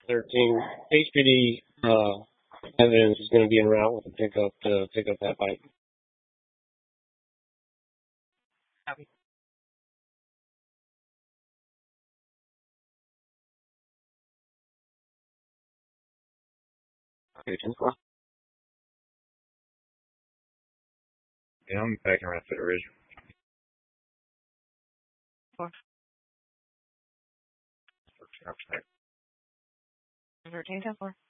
13. HPD evidence is going to be en route with the pickup to pick up that bike. Copy. Okay, 10-4. Yeah, I'm backing around Foot Ridge. 4. Outside. 13, 10, 4.